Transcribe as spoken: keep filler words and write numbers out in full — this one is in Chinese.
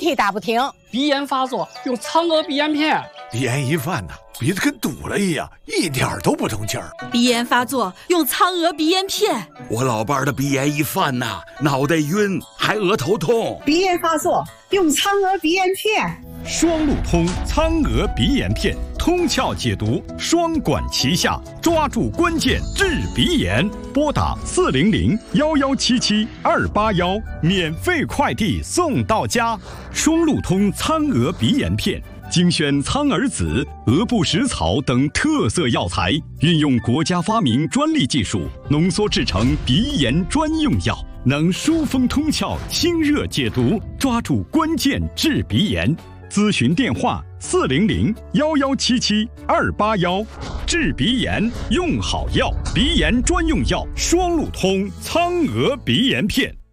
题打不停。 鼻炎发作用苍娥鼻炎片。 鼻炎一犯呢，鼻子跟堵了一样，一点都不通气儿。 鼻炎发作用苍娥鼻炎片。 我老伴儿的鼻炎一犯呐，脑袋晕，还额头痛。 鼻炎发作用苍娥鼻炎片。 双路通苍娥鼻炎片，通窍解毒，双管齐下，抓住关键治鼻炎。拨打四零零幺幺七七二八幺，免费快递送到家。双路通苍娥鼻炎片。精选苍耳子、鹅不食草等特色药材，运用国家发明专利技术，浓缩制成鼻炎专用药，能疏风通窍、清热解毒，抓住关键治鼻炎。咨询电话：四零零幺幺七七二八幺。治鼻炎用好药，鼻炎专用药双路通苍娥鼻炎片。